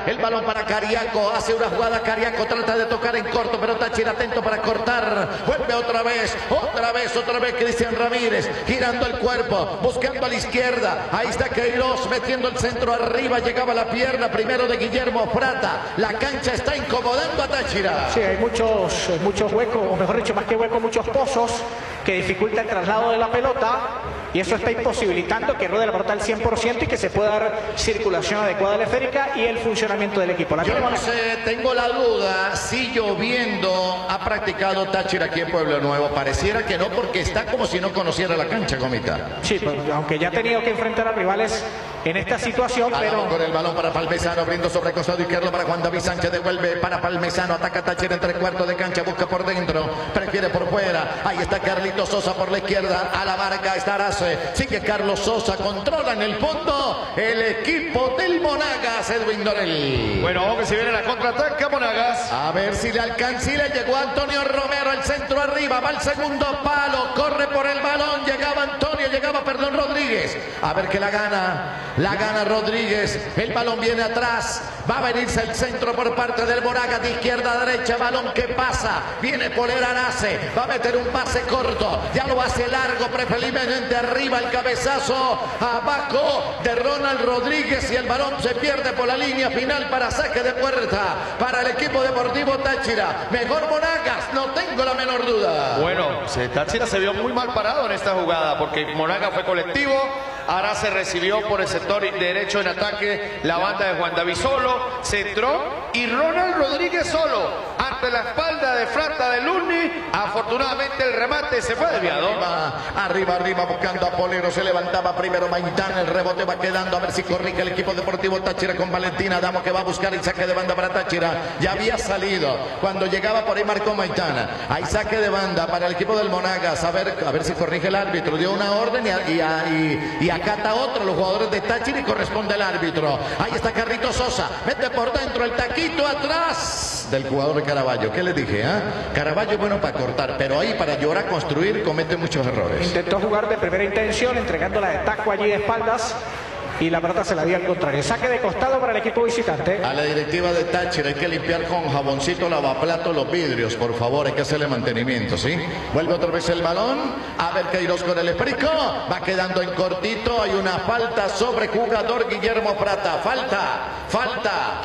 El balón para Cariaco. Hace una jugada. Cariaco trata de tocar en corto, pero Táchira atento para cortar. Vuelve otra vez. Cristian Ramírez. Girando el cuerpo. Buscando a la izquierda. Ahí está Queiroz metiendo el centro arriba. Llegaba la pierna primero de Guillermo Frata. La cancha está incomodando a Táchira. Sí, hay muchos huecos, o mejor dicho, más que huecos, muchos pozos que dificulta el traslado de la pelota. Y eso está imposibilitando que ruede la pelota al 100% y que se pueda dar circulación adecuada a la esférica y el funcionamiento del equipo. Yo no sé, tengo la duda si lloviendo ha practicado Táchira aquí en Pueblo Nuevo. Pareciera que no, porque está como si no conociera la cancha, Gomita. Sí, pues, aunque ya ha tenido que enfrentar a rivales en esta situación, pero... Con el balón para Palmesano, abriendo sobre costado izquierdo para Juan David Sánchez, devuelve para Palmesano, ataca Táchira en 3/4 de cancha, busca por dentro, prefiere por fuera. Ahí está Carlitos Sosa por la izquierda, a la marca está Arace. Sigue Carlos Sosa, controla en el fondo el equipo del Monagas, Edwin Dorel. Bueno, que se viene la contraataca, Monagas. A ver si le alcanza, y le llegó Antonio Romero, el centro arriba, va al segundo palo, corre por el balón, llegaba Rodríguez. A ver que la gana Rodríguez, el balón viene atrás, va a venirse el centro por parte del Monagas, de izquierda a derecha, balón que pasa, viene Polera Arace, va a meter un pase corto, ya lo hace largo, preferiblemente arriba, el cabezazo abajo de Ronald Rodríguez, y el balón se pierde por la línea final para saque de puerta para el equipo deportivo Táchira. Mejor Monagas, no tengo la menor duda. Bueno, Táchira se vio muy mal parado en esta jugada, porque Monagas fue colectivo. Arace recibió por el sector derecho en ataque la banda de Juan David solo, centró, y Ronald Rodríguez solo ante la espalda de Frata de Luni. Afortunadamente el remate se fue desviado. Arriba buscando a Polero, se levantaba primero Maitán, el rebote va quedando, a ver si corrige el equipo deportivo Táchira con Valentina Damos, que va a buscar el saque de banda para Táchira. Ya había salido cuando llegaba por ahí, marcó Maitán. Hay saque de banda para el equipo del Monagas, a ver si corrige el árbitro. Dio una orden y acata otro, los jugadores de Táchira, y corresponde al árbitro. Ahí está Carlitos Sosa, mete por dentro el taquito atrás del jugador de Caraballo. ¿Qué les dije? Caraballo es bueno para cortar, pero ahí para llorar, construir, comete muchos errores. Intentó jugar de primera intención, entregándola de taco allí de espaldas, y la pelota se la dio al contrario. Saque de costado para el equipo visitante. A la directiva de Táchira, hay que limpiar con jaboncito lavaplato los vidrios, por favor, hay que hacerle mantenimiento, ¿sí? Vuelve otra vez el balón, a ver Queiroz con el esférico, va quedando en cortito, hay una falta sobre jugador Guillermo Frata. Falta.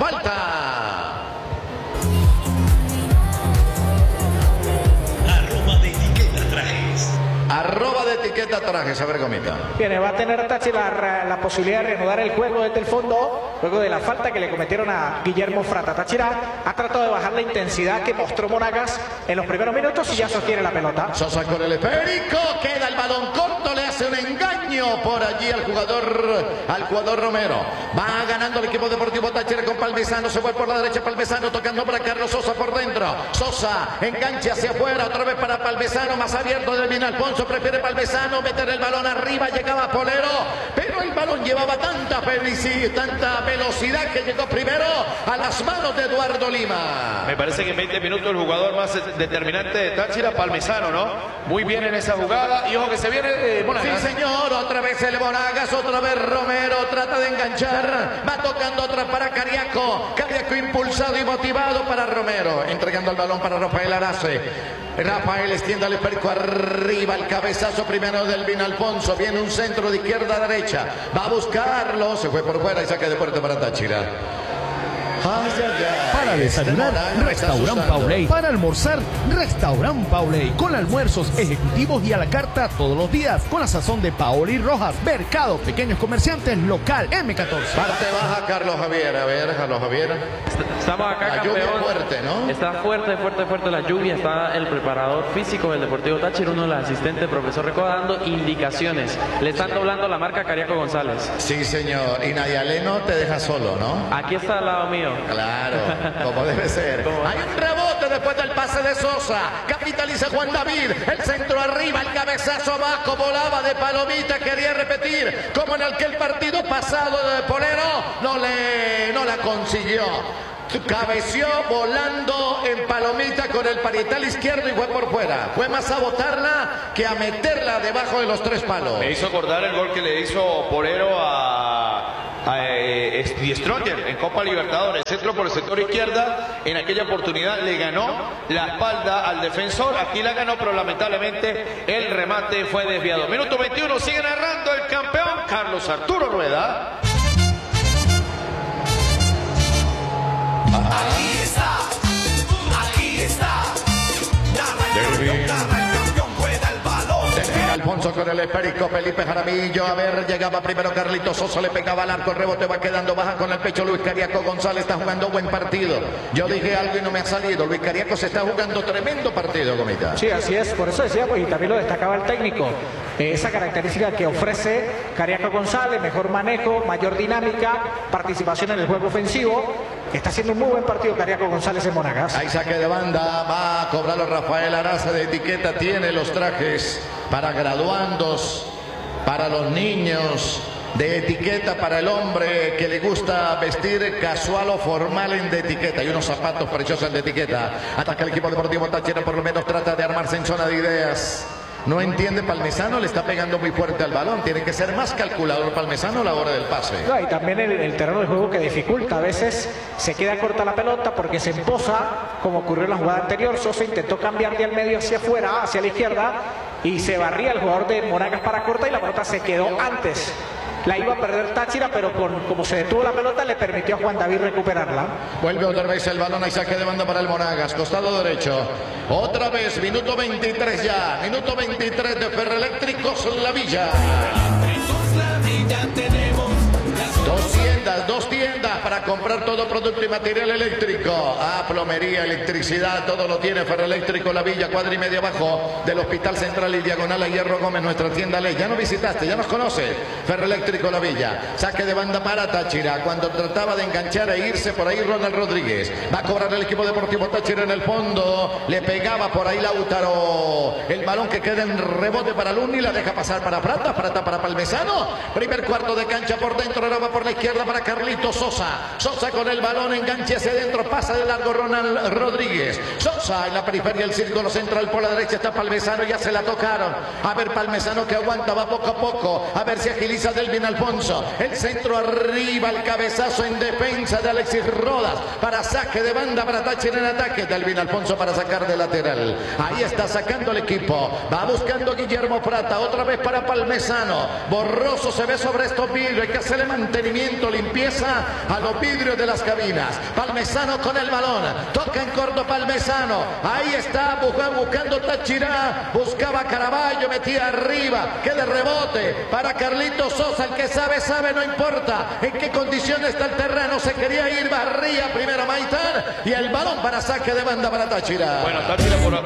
Arroba de etiqueta trajes, a ver, Gomita. Bien, va a tener Táchira la posibilidad de reanudar el juego desde el fondo, luego de la falta que le cometieron a Guillermo Frata. Táchira ha tratado de bajar la intensidad que mostró Monagas en los primeros minutos y ya sostiene la pelota. Sosa con el esférico, queda el balón corto, le hace un engaño por allí al jugador Romero. Va ganando el equipo deportivo Táchira con Palmesano, se fue por la derecha Palmesano, tocando para Carlos Sosa por dentro. Sosa engancha hacia afuera, otra vez para Palmesano, más abierto del Mina Alfonso, prefiere Palmesano meter el balón arriba, llegaba Polero, pero el balón llevaba tanta velocidad que llegó primero a las manos de Eduardo Lima. Me parece que en 20 minutos el jugador más determinante de Táchira, Palmesano, ¿no? Muy bien en esa jugada, y ojo que se viene Monagas. Sí, señor, otra vez el Monagas, otra vez Romero, trata de enganchar, va tocando otra para Cariaco impulsado y motivado para Romero, entregando el balón para Rafael Arace. Rafael extiende el esférico arriba, el cabezazo primero del Vin Alfonso, viene un centro de izquierda a derecha, va a buscarlo, se fue por fuera y saque de puerta para Táchira. Para desayunar, Restaurant Pauley. Para almorzar, Restaurant Pauley. Con almuerzos ejecutivos y a la carta todos los días. Con la sazón de Paoli Rojas. Mercado, pequeños comerciantes, local M14. Parte baja Carlos Javier. A ver, Carlos Javier. Estamos acá, la campeón. Lluvia fuerte, ¿no? Está fuerte la lluvia. Está el preparador físico del Deportivo Táchira, uno de los asistentes, profesor Recoba, dando indicaciones. Le están doblando la marca a Cariaco González. Sí, señor. Y Nayaleno te deja solo, ¿no? Aquí está al lado mío. Claro, como debe ser. Hay un rebote después del pase de Sosa. Capitaliza Juan David. El centro arriba, el cabezazo abajo. Volaba de Palomita. Quería repetir como en aquel partido pasado de Polero. No la consiguió. Cabeció volando en Palomita con el parietal izquierdo y fue por fuera. Fue más a botarla que a meterla debajo de los tres palos. Me hizo acordar el gol que le hizo Polero a Die Stronger en Copa Libertadores. Centro por el sector izquierda. En aquella oportunidad le ganó la espalda al defensor. Aquí la ganó, pero lamentablemente el remate fue desviado. Minuto 21, sigue narrando el campeón Carlos Arturo Rueda. Aquí está. Alfonso con el esférico, Felipe Jaramillo, a ver, llegaba primero Carlitos Sosa, le pegaba al arco, el rebote va quedando baja con el pecho, Luis Cariaco González está jugando buen partido. Yo dije algo y no me ha salido, Luis Cariaco se está jugando tremendo partido, Gomita. Sí, así es, por eso decía, pues, y también lo destacaba el técnico, esa característica que ofrece Cariaco González, mejor manejo, mayor dinámica, participación en el juego ofensivo. Está haciendo un muy buen partido Cariaco González en Monagas. Ahí saque de banda, va a cobrarlo Rafael Araza de etiqueta, tiene los trajes para graduandos, para los niños, de etiqueta para el hombre que le gusta vestir casual o formal en de etiqueta, y unos zapatos preciosos de etiqueta. Ataca el equipo deportivo Táchira, por lo menos trata de armarse en zona de ideas. No entiende Palmesano, le está pegando muy fuerte al balón. Tiene que ser más calculador Palmesano a la hora del pase. No, y también el terreno de juego que dificulta. A veces se queda corta la pelota porque se emposa, como ocurrió en la jugada anterior. Sosa intentó cambiar de al medio hacia afuera, hacia la izquierda, y se barría el jugador de Monagas para corta y la pelota se quedó antes. La iba a perder Táchira, pero como se detuvo la pelota, le permitió a Juan David recuperarla. Vuelve otra vez el balón, hay saque de banda para el Monagas, costado derecho. Otra vez, minuto 23 ya. Minuto 23 de Ferroeléctricos La Villa. Dos tiendas para comprar todo producto y material eléctrico. Plomería, electricidad, todo lo tiene Ferroeléctrico La Villa, cuadra y media abajo del Hospital Central y diagonal a Hierro Gómez, nuestra tienda Ley. Ya nos visitaste, ya nos conoces. Ferroeléctrico La Villa. Saque de banda para Táchira. Cuando trataba de enganchar e irse por ahí Ronald Rodríguez. Va a cobrar el equipo deportivo Táchira en el fondo. Le pegaba por ahí Lautaro. El balón que queda en rebote para Luni, la deja pasar para Prata para Palmesano. Primer cuarto de cancha por dentro, ahora va por la izquierda para Carlitos Sosa. Sosa con el balón, enganche hacia adentro, pasa de largo Ronald Rodríguez. Sosa en la periferia del círculo central, por la derecha está Palmesano, ya se la tocaron. A ver Palmesano que aguanta, va poco a poco. A ver si agiliza Delvin Alfonso. El centro arriba, el cabezazo en defensa de Alexis Rodas. Para saque de banda para Táchira en ataque. Delvin Alfonso para sacar de lateral. Ahí está sacando el equipo. Va buscando Guillermo Prata, otra vez para Palmesano. Borroso se ve sobre estos vidrios. Hay que hacerle mantenimiento, limpieza a los vidrios de las cabinas. Palmesano con el balón, toca en corto Palmesano, ahí está buscando Táchira, buscaba Caraballo, metía arriba, que de rebote para Carlitos Sosa, el que sabe, no importa en qué condición está el terreno, se quería ir, barría primero Maitán y el balón para saque de banda para Táchira. Bueno, Táchira por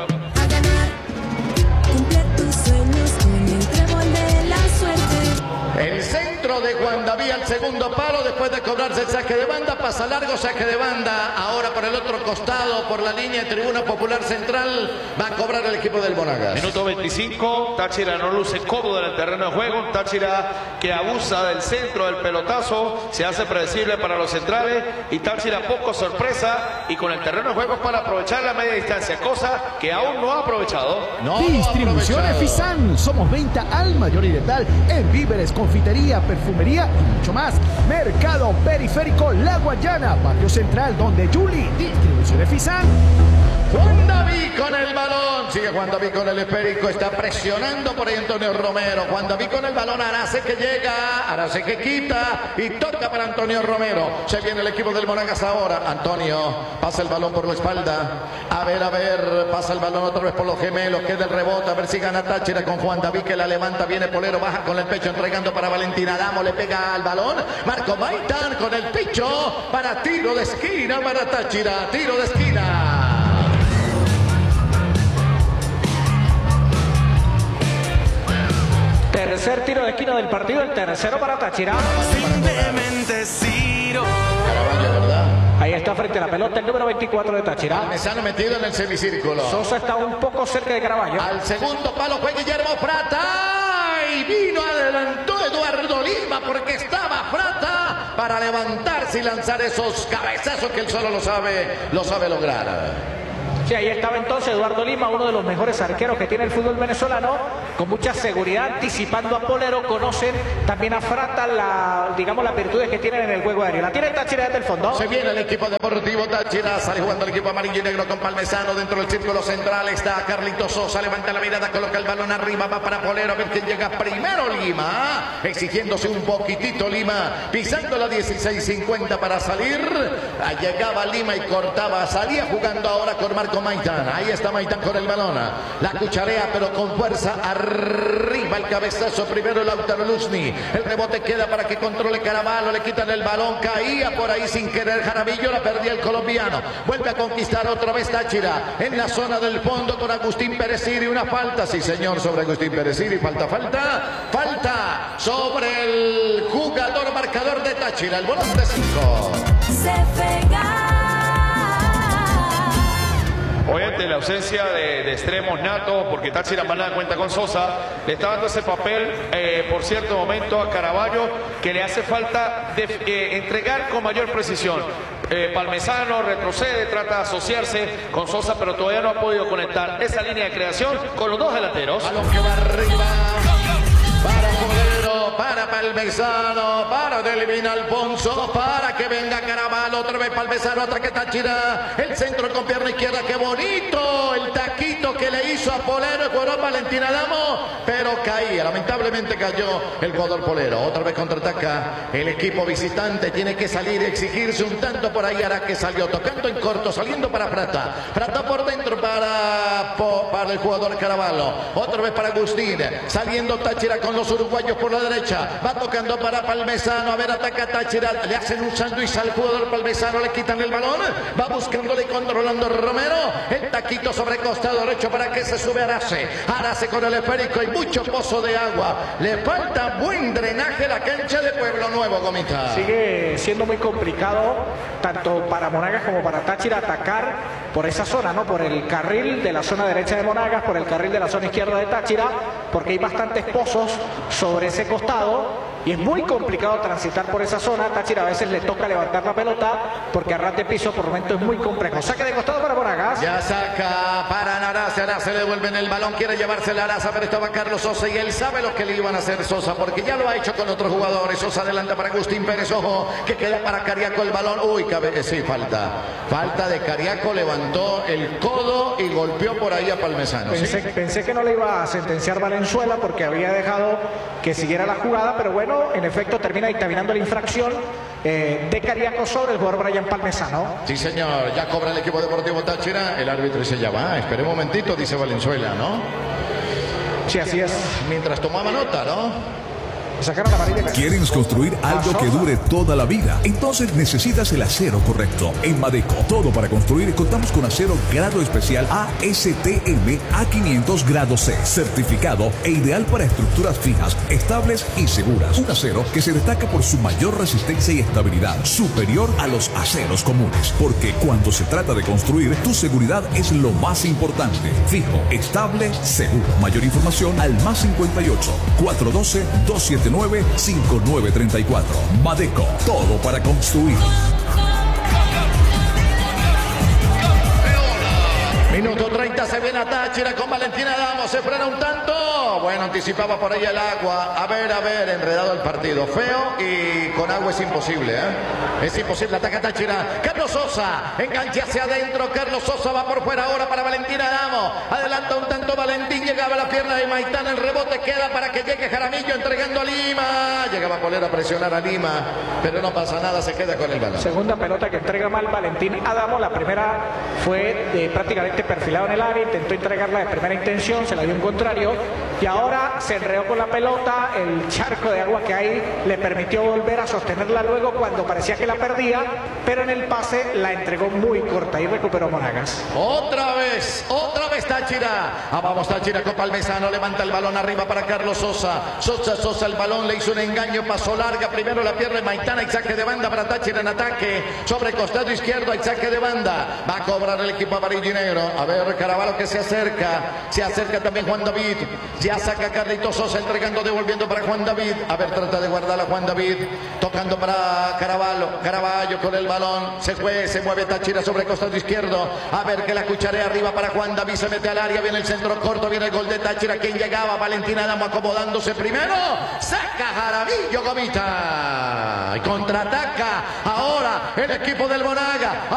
el centro de Juan David al segundo palo, después de cobrarse el saque de banda, pasa largo, saque de banda, ahora por el otro costado, por la línea de Tribuna Popular Central, va a cobrar el equipo del Monagas. Minuto 25, Táchira no luce cómodo en el terreno de juego, Táchira que abusa del centro del pelotazo, se hace predecible para los centrales, y Táchira poco sorpresa, y con el terreno de juego para aprovechar la media distancia, cosa que aún no ha aprovechado. Distribuciones Fisan, somos venta al mayor y letal en víveres, confitería, perfumería y mucho más. Mercado Periférico La Guayana, Patio Central, donde Juli. Distribuciones Fisan. Juan David con el balón, sigue Juan David con el esférico, está presionando por ahí Antonio Romero. Juan David con el balón, Arace que llega, Arace que quita y toca para Antonio Romero. Se viene el equipo del Monagas ahora. Antonio pasa el balón por la espalda. A ver, pasa el balón otra vez por los gemelos, queda el rebote, a ver si gana Táchira con Juan David que la levanta, viene Polero, baja con el pecho entregando para Valentina Adamo, le pega al balón. Marco Maitán con el pecho para tiro de esquina para Táchira, tiro de esquina. Tercer tiro de esquina del partido, el tercero para Táchira. Caraballo, ¿verdad? Ahí está frente a la pelota el número 24 de Táchira. Palmesano metido en el semicírculo. Sosa está un poco cerca de Caraballo. Al segundo palo fue Guillermo Prata. Y vino, adelantó Eduardo Lima porque estaba Prata para levantarse y lanzar esos cabezazos que él solo lo sabe lograr. Sí, ahí estaba entonces Eduardo Lima, uno de los mejores arqueros que tiene el fútbol venezolano, con mucha seguridad, anticipando a Polero. Conocen también a Frata, las virtudes que tienen en el juego aéreo. La tiene Táchira desde el fondo. Se viene el equipo deportivo Táchira, sale jugando el equipo amarillo y negro con Palmesano dentro del círculo central. Está Carlitos Sosa, levanta la mirada, coloca el balón arriba, va para Polero, a ver quién llega primero. Lima, exigiéndose un poquitito Lima, pisando la 16.50 para salir. Llegaba Lima y cortaba, salía jugando ahora con Marco Maitán. Ahí está Maitán con el balón, la cucharea pero con fuerza arriba, el cabezazo primero Lautaro Luzni, el rebote queda para que controle Caraballo, le quitan el balón, caía por ahí sin querer Jaramillo, la perdía el colombiano, vuelve a conquistar otra vez Táchira en la zona del fondo con Agustín Pereciri, una falta, sí señor, sobre Agustín Pereciri, falta sobre el jugador marcador de Táchira, el volante 5. Hoy ante la ausencia de extremos natos, porque Táchira más nada cuenta con Sosa, le está dando ese papel por cierto momento a Caraballo, que le hace falta entregar con mayor precisión. Palmesano retrocede, trata de asociarse con Sosa, pero todavía no ha podido conectar esa línea de creación con los dos delanteros. Balón que va arriba. Para Polero, para Palmesano, para Delvin Alfonso, para que venga Caraballo, otra vez Palmesano, ataque Táchira, el centro con pierna izquierda, qué bonito, el taquito que le hizo a Polero, jugó Valentín Adamo, pero caía, lamentablemente cayó el jugador Polero, otra vez contraataca el equipo visitante, tiene que salir y exigirse un tanto por ahí, hará que salió, tocando en corto, saliendo para Frata por dentro para el jugador Caraballo, otra vez para Agustín, saliendo Táchira con los uruguayos por la derecha, va tocando para Palmesano, a ver, ataca Táchira, le hacen un sándwich al jugador Palmesano, le quitan el balón, va buscándole y controlando Romero, el taquito sobre costado derecho para que se sube Arce con el esférico y mucho pozo de agua, le falta buen drenaje la cancha de Pueblo Nuevo, Gomita. Sigue siendo muy complicado tanto para Monagas como para Táchira atacar por esa zona, ¿no? Por el carril de la zona derecha de Monagas, por el carril de la zona izquierda de Táchira, porque hay bastantes pozos sobre ese costado y es muy complicado transitar por esa zona. Táchira a veces le toca levantar la pelota porque a ras de piso por momento es muy complejo. Saque de costado para Monagas. Ya saca para Arce le devuelven el balón, quiere llevarse la Arce, pero estaba Carlos Sosa y él sabe lo que le iban a hacer Sosa porque ya lo ha hecho con otros jugadores. Sosa adelanta para Agustín Pérez, ojo, que queda para Cariaco el balón. Uy, sí, falta de Cariaco, levantó el codo y golpeó por ahí a Palmesano. Pensé que no le iba a sentenciar Valenzuela porque había dejado que siguiera la jugada, pero bueno, en efecto termina dictaminando la infracción de Cariaco sobre el jugador Brian Palmesano. Sí señor, ya cobra el equipo deportivo Táchira, el árbitro dice ya va, espere un momentito, dice Valenzuela, ¿no? Sí, así es. Mientras tomaba nota, ¿no? ¿Quieres construir algo que dure toda la vida? Entonces necesitas el acero correcto. En Madeco, todo para construir, contamos con acero grado especial ASTM A500 grado C, certificado e ideal para estructuras fijas, estables y seguras. Un acero que se destaca por su mayor resistencia y estabilidad, superior a los aceros comunes. Porque cuando se trata de construir, tu seguridad es lo más importante. Fijo, estable, seguro. Mayor información al +58 412 279 5934. Madeco, todo para construir. Minuto 30, se viene a Táchira con Valentín Adamo, se frena un tanto. Bueno, anticipaba por ahí el agua. A ver, enredado el partido. Feo y con agua es imposible, ¿eh? Es imposible, ataca Táchira. Carlos Sosa, enganche hacia adentro. Carlos Sosa va por fuera ahora para Valentín Adamo. Adelanta un tanto Valentín, llegaba a la pierna de Maitán. El rebote queda para que llegue Jaramillo entregando a Lima. Llegaba Polero a presionar a Lima, pero no pasa nada, se queda con el balón. Segunda pelota que entrega mal Valentín Adamo. La primera fue prácticamente perfilado en el área, intentó entregarla de primera intención, se la dio un contrario y ahora se enredó con la pelota. El charco de agua que hay le permitió volver a sostenerla luego cuando parecía que la perdía, pero en el pase la entregó muy corta y recuperó Monagas. Otra vez Táchira. Vamos Táchira con Palmesano, levanta el balón arriba para Carlos Sosa. Sosa el balón, le hizo un engaño, pasó larga, primero la pierde Maitana, hay saque de banda para Táchira en ataque, sobre el costado izquierdo hay saque de banda, va a cobrar el equipo amarillo y negro. A ver, Caraballo Claro que se acerca también Juan David. Ya saca Carlitos Sosa, entregando, devolviendo para Juan David. A ver, trata de guardar a Juan David. Tocando para Caraballo con el balón. Se mueve Táchira sobre el costado izquierdo. A ver que la cucharea arriba para Juan David. Se mete al área, viene el centro corto, viene el gol de Táchira. ¿Quién llegaba? Valentín Álamo acomodándose primero. Saca Jaramillo Gomita. Y contraataca ahora el equipo del Monaga.